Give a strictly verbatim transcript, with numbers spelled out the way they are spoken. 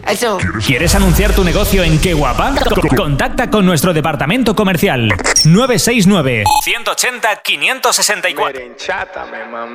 Eso. ¿Quieres anunciar tu negocio en Qué Guapa? Contacta con nuestro departamento comercial nueve seis nueve, uno ocho cero, quinientos sesenta y cuatro.